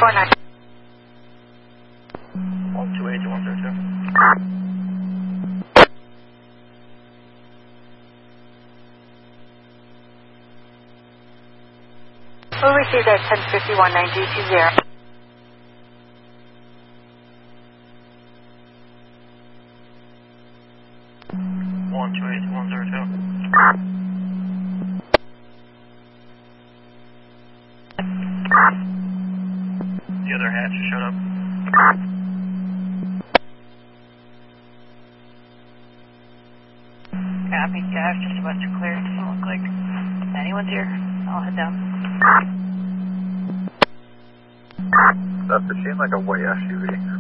349. 128 to 102. We'll receive that 1051-9320. 128 to 102. The other hatch showed up. Copy, Josh, just about to clear. Doesn't look like anyone's here. I'll head down. That's the seemed like a white SUV.